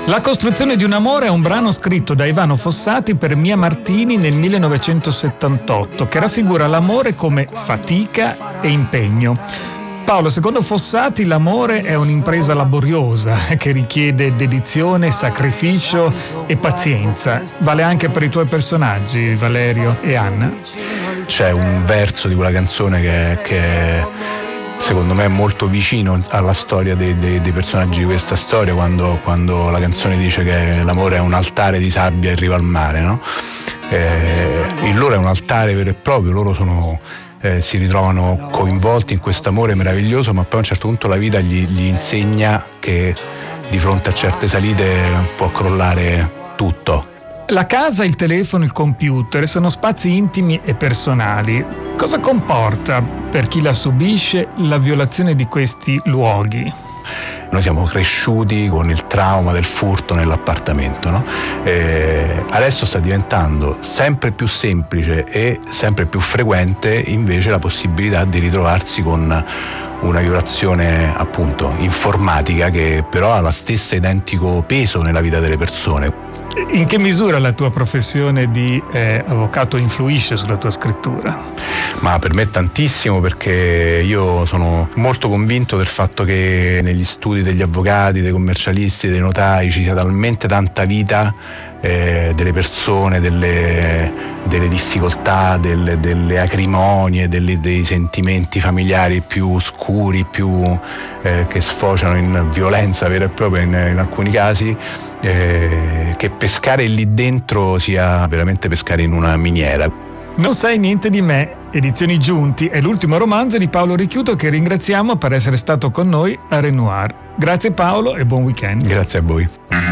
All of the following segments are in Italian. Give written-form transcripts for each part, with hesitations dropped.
La costruzione di un amore è un brano scritto da Ivano Fossati per Mia Martini nel 1978, che raffigura l'amore come fatica e impegno. Paolo, secondo Fossati l'amore è un'impresa laboriosa che richiede dedizione, sacrificio e pazienza. Vale anche per i tuoi personaggi, Valerio e Anna? C'è un verso di quella canzone che secondo me è molto vicino alla storia dei personaggi di questa storia, quando la canzone dice che l'amore è un altare di sabbia in riva al mare, no? Il loro è un altare vero e proprio, loro si ritrovano coinvolti in questo amore meraviglioso, ma poi a un certo punto la vita gli insegna che di fronte a certe salite può crollare tutto. La casa, il telefono, il computer sono spazi intimi e personali. Cosa comporta per chi la subisce la violazione di questi luoghi? Noi siamo cresciuti con il trauma del furto nell'appartamento, no? Adesso sta diventando sempre più semplice e sempre più frequente invece la possibilità di ritrovarsi con una violazione appunto informatica che però ha lo stesso identico peso nella vita delle persone. In che misura la tua professione di avvocato influisce sulla tua scrittura? Ma per me tantissimo, perché io sono molto convinto del fatto che negli studi degli avvocati, dei commercialisti, dei notai ci sia talmente tanta vita delle persone, delle difficoltà, delle acrimonie, dei sentimenti familiari più oscuri, che sfociano in violenza vera e propria in alcuni casi, che pescare lì dentro sia veramente pescare in una miniera. Non sai niente di me, Edizioni Giunti, è l'ultimo romanzo di Paolo Richiuto, che ringraziamo per essere stato con noi a Renoir. Grazie Paolo e buon weekend. Grazie a voi.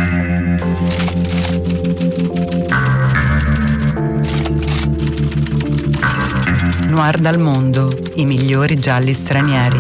Noir dal mondo, i migliori gialli stranieri.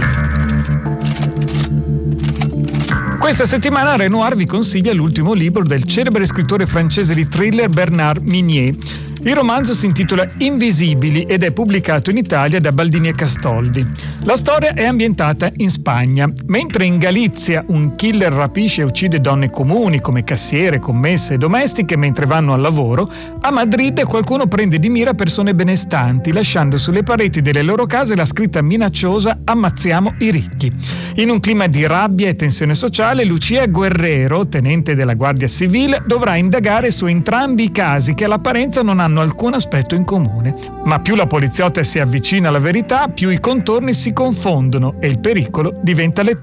Questa settimana Renoir vi consiglia l'ultimo libro del celebre scrittore francese di thriller Bernard Minier. Il romanzo si intitola Invisibili ed è pubblicato in Italia da Baldini e Castoldi. La storia è ambientata in Spagna. Mentre in Galizia un killer rapisce e uccide donne comuni come cassiere, commesse e domestiche mentre vanno al lavoro, a Madrid qualcuno prende di mira persone benestanti, lasciando sulle pareti delle loro case la scritta minacciosa "Ammazziamo i ricchi". In un clima di rabbia e tensione sociale, Lucia Guerrero, tenente della Guardia Civile, dovrà indagare su entrambi i casi che all'apparenza non hanno alcun aspetto in comune. Ma più la poliziotta si avvicina alla verità, più i contorni si confondono e il pericolo diventa letale.